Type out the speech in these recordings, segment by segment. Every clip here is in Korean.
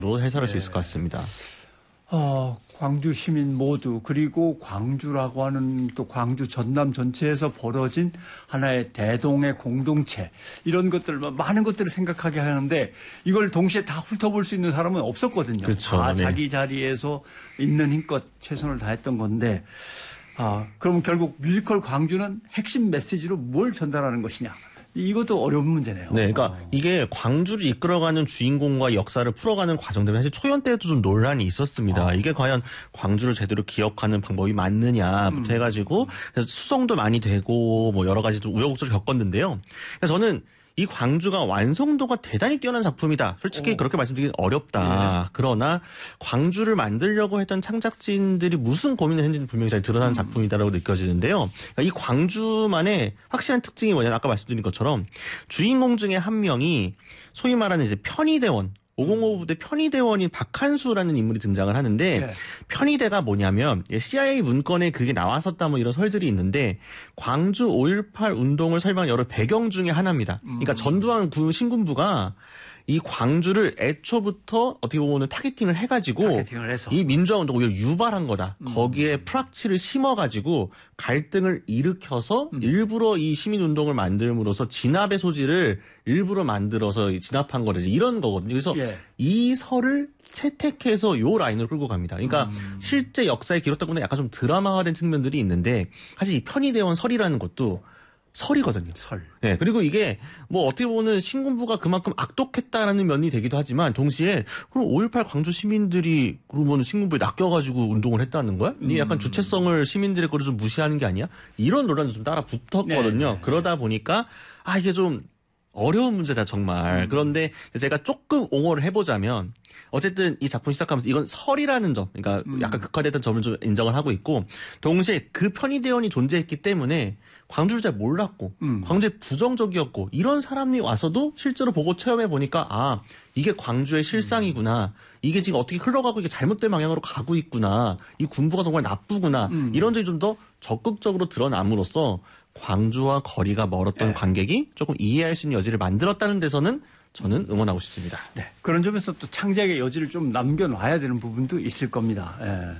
해설할 수 있을 것 같습니다. 광주 시민 모두 그리고 광주라고 하는 또 광주 전남 전체에서 벌어진 하나의 대동의 공동체 이런 것들 많은 것들을 생각하게 하는데 이걸 동시에 다 훑어볼 수 있는 사람은 없었거든요. 그렇죠. 다 네. 자기 자리에서 있는 힘껏 최선을 다했던 건데 그럼 결국 뮤지컬 광주는 핵심 메시지로 뭘 전달하는 것이냐. 이것도 어려운 문제네요. 네, 그러니까 이게 광주를 이끌어가는 주인공과 역사를 풀어가는 과정 때문에 사실 초연 때도 좀 논란이 있었습니다. 이게 과연 광주를 제대로 기억하는 방법이 맞느냐부터 해가지고 그래서 수송도 많이 되고 뭐 여러 가지 좀 우여곡절을 겪었는데요. 그래서 저는 이 광주가 완성도가 대단히 뛰어난 작품이다. 솔직히 그렇게 말씀드리긴 어렵다. 그러나 광주를 만들려고 했던 창작진들이 무슨 고민을 했는지는 분명히 잘 드러난 작품이다라고 느껴지는데요. 그러니까 이 광주만의 확실한 특징이 뭐냐면 아까 말씀드린 것처럼 주인공 중에 한 명이 소위 말하는 이제 편의대원 505 부대 편의대원인 박한수라는 인물이 등장을 하는데 네. 편의대가 뭐냐면 CIA 문건에 그게 나왔었다 뭐 이런 설들이 있는데 광주 5.18 운동을 설명한 여러 배경 중에 하나입니다. 그러니까 전두환 신군부가 이 광주를 애초부터 어떻게 보면 타겟팅을 해가지고 이 민주화 운동을 오히려 유발한 거다. 거기에 프락치를 심어가지고 갈등을 일으켜서 일부러 이 시민운동을 만들므로써 진압의 소지를 일부러 만들어서 진압한 거다. 이런 거거든요. 그래서 이 설을 채택해서 요 라인으로 끌고 갑니다. 그러니까 실제 역사의 기록 때문에 약간 좀 드라마화된 측면들이 있는데 사실 이 편의대원 설이라는 것도 설이거든요. 설. 네. 그리고 이게 뭐 어떻게 보면 신군부가 그만큼 악독했다라는 면이 되기도 하지만 동시에 그럼 5.18 광주 시민들이 그러면 신군부에 낚여가지고 운동을 했다는 거야? 이게 약간 주체성을 시민들의 거를 좀 무시하는 게 아니야? 이런 논란도 좀 따라 붙었거든요. 그러다 보니까 이게 좀 어려운 문제다 정말. 그런데 제가 조금 옹호를 해보자면 어쨌든 이 작품 시작하면서 이건 설이라는 점, 그러니까 약간 극화됐던 점을 좀 인정을 하고 있고 동시에 그 편의대원이 존재했기 때문에 광주를 잘 몰랐고 광주에 부정적이었고 이런 사람이 와서도 실제로 보고 체험해 보니까 이게 광주의 실상이구나. 이게 지금 어떻게 흘러가고 이게 잘못된 방향으로 가고 있구나. 이 군부가 정말 나쁘구나. 이런 점이 좀 더 적극적으로 드러남으로써 광주와 거리가 멀었던 관객이 조금 이해할 수 있는 여지를 만들었다는 데서는 저는 응원하고 싶습니다. 네. 그런 점에서 또 창작의 여지를 좀 남겨놔야 되는 부분도 있을 겁니다.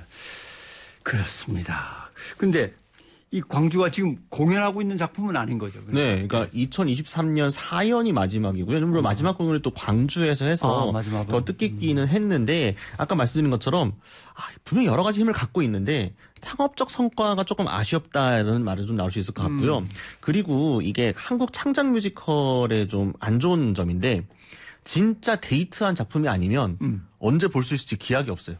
그렇습니다. 근데 이 광주가 지금 공연하고 있는 작품은 아닌 거죠. 그러니까. 네, 그러니까 2023년 4연이 마지막이고요. 물론 마지막 공연을 또 광주에서 해서 더 뜻깊기는 했는데 아까 말씀드린 것처럼 분명히 여러 가지 힘을 갖고 있는데 상업적 성과가 조금 아쉬웠다는 말은 좀 나올 수 있을 것 같고요. 그리고 이게 한국 창작 뮤지컬의 좀 안 좋은 점인데 진짜 데이트한 작품이 아니면 언제 볼 수 있을지 기약이 없어요.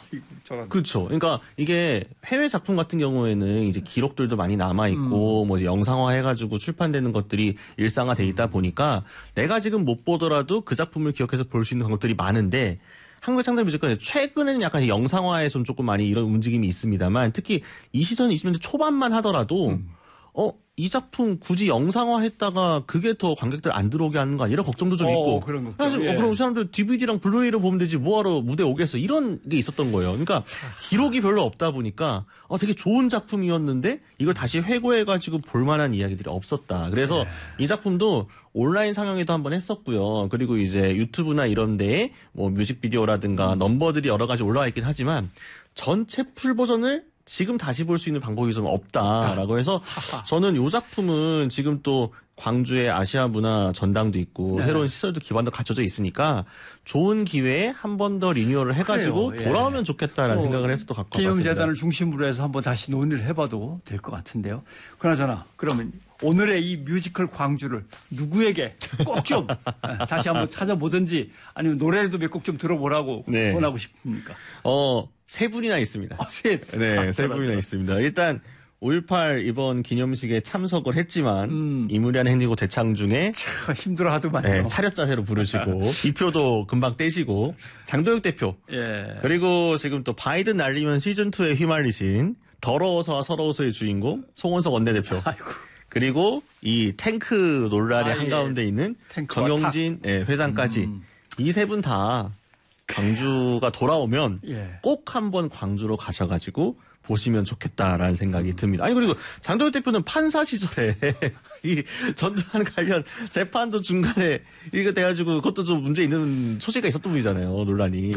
그렇죠. 그러니까 이게 해외 작품 같은 경우에는 이제 기록들도 많이 남아 있고 뭐 이제 영상화 해가지고 출판되는 것들이 일상화돼 있다 보니까 내가 지금 못 보더라도 그 작품을 기억해서 볼 수 있는 방법들이 많은데 한국 창작 뮤지컬은 최근에는 약간 영상화에서 조금 많이 이런 움직임이 있습니다만 특히 2020년대 초반만 하더라도 이 작품 굳이 영상화했다가 그게 더 관객들 안 들어오게 하는 거 아니야? 이런 걱정도 좀 있고. 사실 그럼 사람들 DVD랑 블루레이로 보면 되지 뭐하러 무대 오겠어. 이런 게 있었던 거예요. 그러니까 기록이 별로 없다 보니까 되게 좋은 작품이었는데 이걸 다시 회고해가지고 볼만한 이야기들이 없었다. 그래서 이 작품도 온라인 상영회도 한번 했었고요. 그리고 이제 유튜브나 이런 데에 뭐 뮤직비디오라든가 넘버들이 여러 가지 올라와 있긴 하지만 전체 풀 버전을 지금 다시 볼 수 있는 방법이 좀 없다라고 해서 저는 이 작품은 지금 또 광주의 아시아 문화 전당도 있고 새로운 시설도 기반도 갖춰져 있으니까 좋은 기회에 한 번 더 리뉴얼을 해가지고 돌아오면 좋겠다라는 생각을 해서 또 갖고 왔습니다. 기념재단을 중심으로 해서 한번 다시 논의를 해봐도 될 것 같은데요. 그나저나 그러면 오늘의 이 뮤지컬 광주를 누구에게 꼭 좀 다시 한번 찾아보든지 아니면 노래도 몇 곡 좀 들어보라고 권하고 싶습니까? 세 분이나 있습니다. 네, 세 분이나 있습니다. 일단 5.18 이번 기념식에 참석을 했지만 이무리한 행진곡 대창 중에 힘들어하더만요. 차렷 자세로 부르시고 이표도 금방 떼시고 장도혁 대표 그리고 지금 또 바이든 날리면 시즌2에 휘말리신 더러워서와 서러워서의 주인공 송원석 원내대표 그리고 이 탱크 논란의 한가운데 있는 정영진 회장까지 이 세 분 다 광주가 돌아오면 꼭 한번 광주로 가셔가지고 보시면 좋겠다라는 생각이 듭니다. 아니 그리고 장도혁 대표는 판사 시절에 이 전두환 관련 재판도 중간에 이거 돼가지고 그것도 좀 문제 있는 소재가 있었던 분이잖아요. 논란이.